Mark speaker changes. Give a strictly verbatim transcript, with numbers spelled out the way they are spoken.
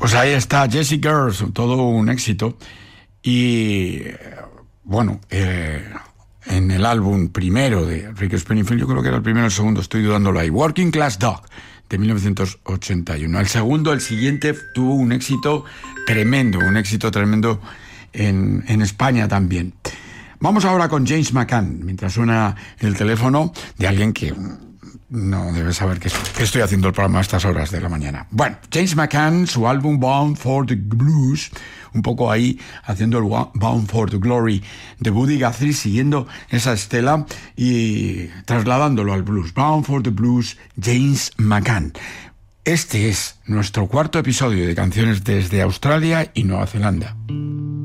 Speaker 1: Pues ahí está Jessie Girls, todo un éxito. Y bueno, eh, en el álbum primero de Rick Springfield, yo creo que era el primero o el segundo, estoy dudándolo ahí, Working Class Dog, de mil novecientos ochenta y uno. El segundo, el siguiente, tuvo un éxito tremendo, un éxito tremendo en, en España también. Vamos ahora con James McCann, mientras suena el teléfono de alguien que no debe saber que estoy haciendo el programa a estas horas de la mañana. Bueno, James McCann, su álbum Bound for the Blues, un poco ahí haciendo el Bound for the Glory de Buddy Guthrie, siguiendo esa estela y trasladándolo al blues. Bound for the Blues, James McCann. Este es nuestro cuarto episodio de Canciones desde Australia y Nueva Zelanda.